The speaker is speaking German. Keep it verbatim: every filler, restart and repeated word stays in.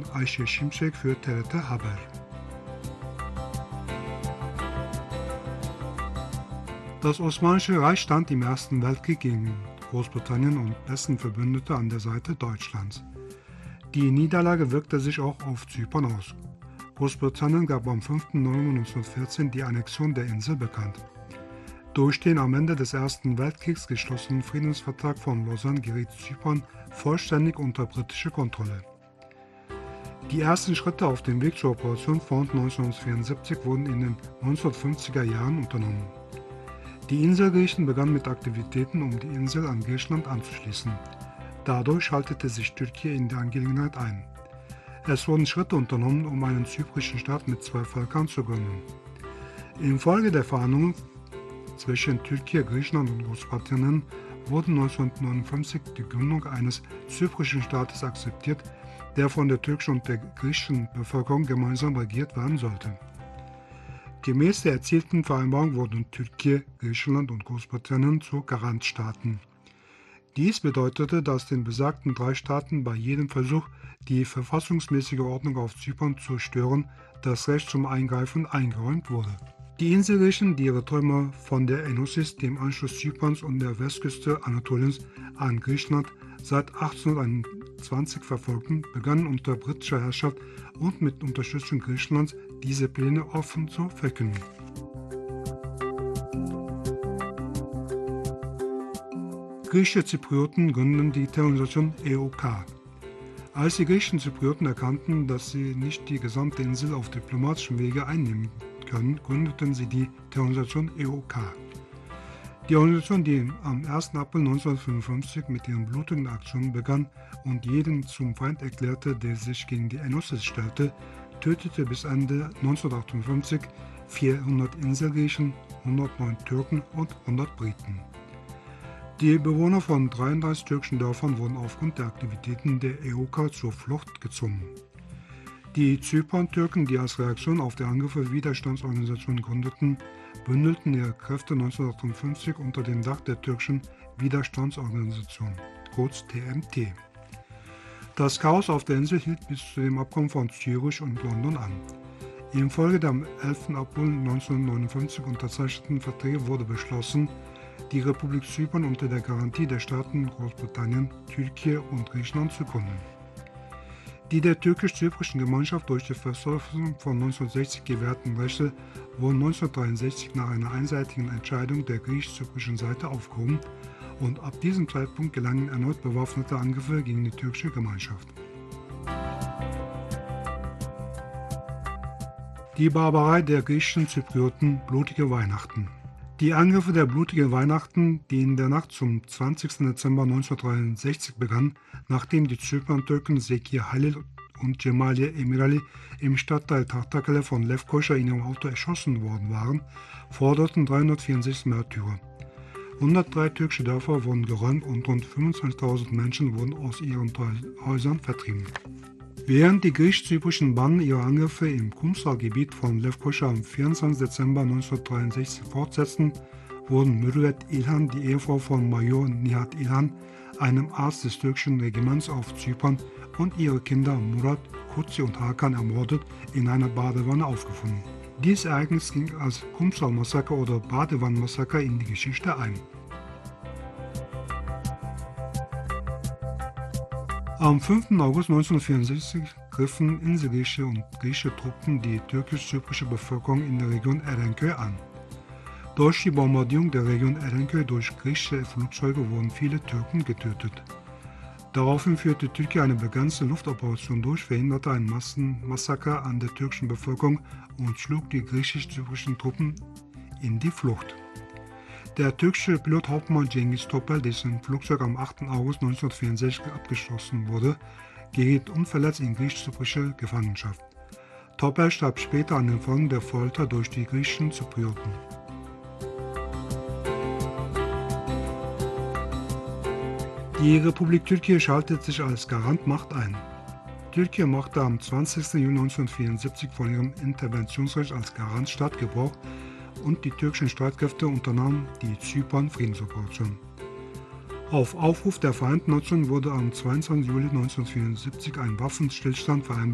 Ayşe Şimşek für T R T Haber. Das Osmanische Reich stand im Ersten Weltkrieg gegen Großbritannien und dessen Verbündete an der Seite Deutschlands. Die Niederlage wirkte sich auch auf Zypern aus. Großbritannien gab am fünften November neunzehnhundertvierzehn die Annexion der Insel bekannt. Durch den am Ende des Ersten Weltkriegs geschlossenen Friedensvertrag von Lausanne geriet Zypern vollständig unter britische Kontrolle. Die ersten Schritte auf dem Weg zur Operation Front neunzehnhundertvierundsiebzig wurden in den neunzehnhundertfünfziger Jahren unternommen. Die Inselgriechen begannen mit Aktivitäten, um die Insel an Griechenland anzuschließen. Dadurch schaltete sich Türkei in die Angelegenheit ein. Es wurden Schritte unternommen, um einen zyprischen Staat mit zwei Völkern zu gründen. Infolge der Verhandlungen zwischen Türkei, Griechenland und Großbritannien wurde neunzehnhundertneunundfünfzig die Gründung eines zyprischen Staates akzeptiert, der von der türkischen und der griechischen Bevölkerung gemeinsam regiert werden sollte. Gemäß der erzielten Vereinbarung wurden Türkei, Griechenland und Großbritannien zu Garantstaaten. Dies bedeutete, dass den besagten drei Staaten bei jedem Versuch, die verfassungsmäßige Ordnung auf Zypern zu stören, das Recht zum Eingreifen eingeräumt wurde. Die Inselgriechen, die ihre Träume von der Enosis, dem Anschluss Zyperns und der Westküste Anatoliens an Griechenland seit achtzehnhunderteinundzwanzig verfolgten, begannen unter britischer Herrschaft und mit Unterstützung Griechenlands diese Pläne offen zu verkünden. Griechische Zyprioten gründeten die Terrorisation E O K. Als die griechischen Zyprioten erkannten, dass sie nicht die gesamte Insel auf diplomatischem Wege einnehmen können, gründeten sie die Terrorisation E O K. Die Organisation, die am ersten April neunzehnhundertfünfundfünfzig mit ihren blutigen Aktionen begann und jeden zum Feind erklärte, der sich gegen die Enosis stellte, tötete bis Ende neunzehnhundertachtundfünfzig vierhundert Inselgriechen, hundertneun Türken und hundert Briten. Die Bewohner von dreiunddreißig türkischen Dörfern wurden aufgrund der Aktivitäten der E O K zur Flucht gezwungen. Die Zypern-Türken, die als Reaktion auf die Angriffe Widerstandsorganisationen gründeten, bündelten ihre Kräfte neunzehnhundertachtundfünfzig unter dem Dach der türkischen Widerstandsorganisation, kurz T M T. Das Chaos auf der Insel hielt bis zu dem Abkommen von Zürich und London an. Infolge der am elften April neunzehnhundertneunundfünfzig unterzeichneten Verträge wurde beschlossen, die Republik Zypern unter der Garantie der Staaten Großbritannien, Türkei und Griechenland zu gründen. Die der türkisch-zyprischen Gemeinschaft durch die Verfassung von neunzehnhundertsechzig gewährten Rechte wurden neunzehnhundertdreiundsechzig nach einer einseitigen Entscheidung der griechisch-zyprischen Seite aufgehoben und ab diesem Zeitpunkt gelangen erneut bewaffnete Angriffe gegen die türkische Gemeinschaft. Die Barbarei der griechischen Zyprioten, blutige Weihnachten. Die Angriffe der blutigen Weihnachten, die in der Nacht zum zwanzigsten Dezember neunzehnhundertdreiundsechzig begannen, nachdem die Zypern-Türken Zeki Halil und Cemaliye Emirali im Stadtteil Tahtakale von Lefkoşa in ihrem Auto erschossen worden waren, forderten dreihundertvierundsechzig Märtyrer. hundertdrei türkische Dörfer wurden geräumt und rund fünfundzwanzigtausend Menschen wurden aus ihren Häusern vertrieben. Während die griechisch-zyprischen Banden ihre Angriffe im Kumsal-Gebiet von Lefkoşa am vierundzwanzigsten Dezember neunzehnhundertdreiundsechzig fortsetzten, wurden Mürüvvet İlhan, die Ehefrau von Major Nihat İlhan, einem Arzt des türkischen Regiments auf Zypern, und ihre Kinder Murat, Kutsi und Hakan ermordet, in einer Badewanne aufgefunden. Dieses Ereignis ging als Kumsal-Massaker oder Badewannen-Massaker in die Geschichte ein. Am fünften August neunzehnhundertvierundsechzig griffen inselgriechische und griechische Truppen die türkisch-zyprische Bevölkerung in der Region Erenköy an. Durch die Bombardierung der Region Erenköy durch griechische Flugzeuge wurden viele Türken getötet. Daraufhin führte Türkei eine begrenzte Luftoperation durch, verhinderte ein Massenmassaker an der türkischen Bevölkerung und schlug die griechisch-zyprischen Truppen in die Flucht. Der türkische Pilot Hauptmann Cengiz Topel, dessen Flugzeug am achten August neunzehnhundertvierundsechzig abgeschossen wurde, geriet unverletzt in griechisch-zyprische Gefangenschaft. Topel starb später an den Folgen der Folter durch die griechischen Zyprioten. Die Republik Türkei schaltet sich als Garantmacht ein. Türkei machte am zwanzigsten Juli neunzehnhundertvierundsiebzig von ihrem Interventionsrecht als Garantstaat Gebrauch und die türkischen Streitkräfte unternahmen die Zypern-Friedensoperation. Auf Aufruf der Vereinten Nationen wurde am zweiundzwanzigsten Juli neunzehnhundertvierundsiebzig ein Waffenstillstand vereinbart.